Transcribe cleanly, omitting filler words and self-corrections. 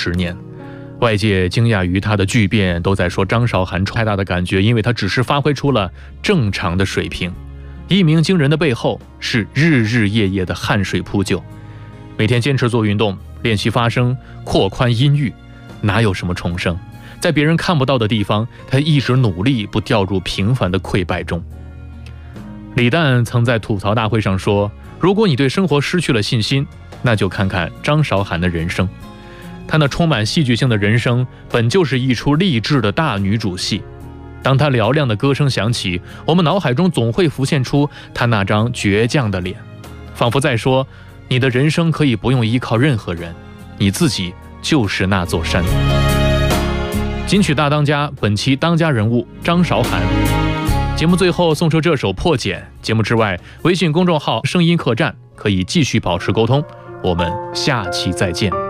10年。外界惊讶于他的巨变，都在说张韶涵太大的感觉，因为他只是发挥出了正常的水平。一鸣惊人的背后是日日夜夜的汗水铺就，每天坚持做运动，练习发声，扩宽音域，哪有什么重生？在别人看不到的地方，他一直努力不掉入平凡的溃败中。李诞曾在吐槽大会上说，如果你对生活失去了信心，那就看看张韶涵的人生。她那充满戏剧性的人生本就是一出励志的大女主戏。当她嘹亮的歌声响起，我们脑海中总会浮现出她那张倔强的脸，仿佛在说，你的人生可以不用依靠任何人，你自己就是那座山。金曲大当家，本期当家人物张韶涵。节目最后送出这首《破茧》。节目之外，微信公众号声音客栈可以继续保持沟通，我们下期再见。